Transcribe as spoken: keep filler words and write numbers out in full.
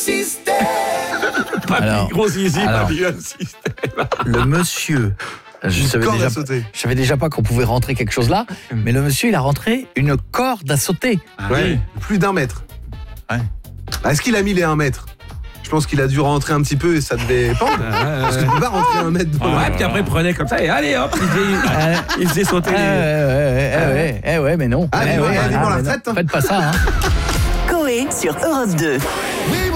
Alors, Gros zizi, alors, papy, un système. le monsieur, je savais, corde déjà, à sauter. je savais déjà pas qu'on pouvait rentrer quelque chose là, mais le monsieur il a rentré une corde à sauter. Ah Ouais, oui. plus d'un mètre. Ouais. Ah, est-ce qu'il a mis les un mètre? Je pense qu'il a dû rentrer un petit peu et ça devait pendre. Parce que tu peux pas rentrer un mètre dans Ouais, le- puis après, il prenait comme ça et allez hop, il faisait, il faisait sauter Eh les... ouais, eh ouais, eh ouais, mais non. Ah, Eh vivement- ouais, vivement la mais non. retraite, hein. Faites pas ça, hein. Coé sur Europe deux.